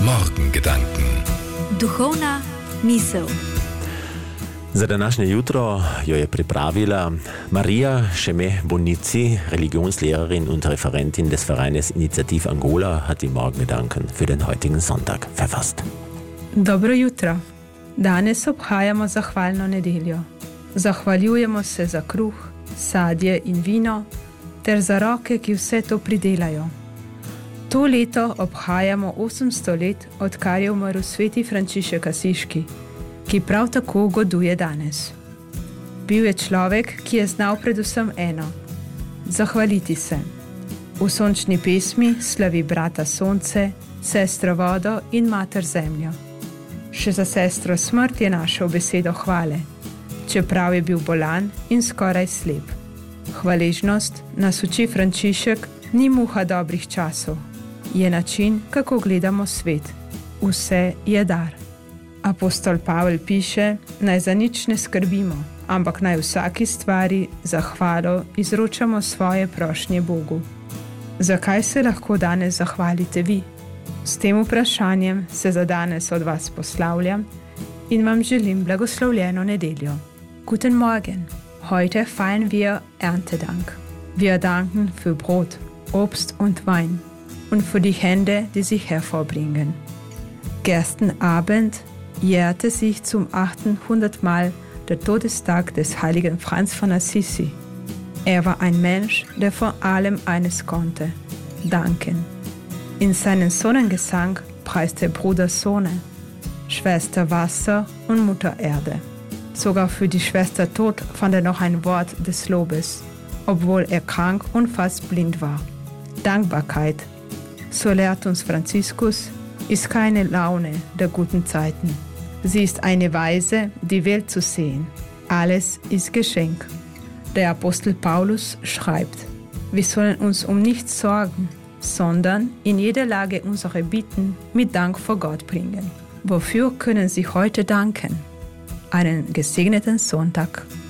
Morgengedanken. Duhovna misel. Za današnje jutro jo je pripravila Maria Scheme-Bonici, Religionslehrerin und Referentin des Vereines Initiativ Angola, hat die Morgengedanken für den heutigen Sonntag verfasst. Dobro jutro. Danes obhajamo zahvalno nedeljo. Zahvaljujemo se za kruh, sadje in vino, ter za roke, ki vse to pridelajo. To leto obhajamo 800 let, odkar je umrl sveti Frančišek Asiški, ki prav tako goduje danes. Bil je človek, ki je znal predvsem eno: zahvaliti se. V sončni pesmi slavi brata sonce, sestro vodo in mater zemljo. Še za sestro smrt je našel besedo hvale, čeprav je bil bolan in skoraj slep. Hvaležnost, nas uči Frančišek, ni muha dobrih časov. Je način, kako gledamo svet. Vse je dar. Apostol Pavel piše, naj za nič ne skrbimo, ampak naj vsaki stvari za hvalo izročamo svoje prošnje Bogu. Zakaj se lahko danes zahvalite vi? S tem vprašanjem se za danes od vas poslavljam in vam želim blagoslovljeno nedeljo. Guten Morgen. Heute feiern wir Erntedank. Wir danken für Brot, Obst und Wein und für die Hände, die sich hervorbringen. Gerstenabend jährte sich zum 800. Mal der Todestag des heiligen Franz von Assisi. Er war ein Mensch, der vor allem eines konnte: danken. In seinem Sonnengesang preiste Bruder Sonne, Schwester Wasser und Mutter Erde. Sogar für die Schwester Tod fand er noch ein Wort des Lobes, obwohl er krank und fast blind war. Dankbarkeit, so lehrt uns Franziskus, ist keine Laune der guten Zeiten. Sie ist eine Weise, die Welt zu sehen. Alles ist Geschenk. Der Apostel Paulus schreibt, wir sollen uns um nichts sorgen, sondern in jeder Lage unsere Bitten mit Dank vor Gott bringen. Wofür können Sie heute danken? Einen gesegneten Sonntag.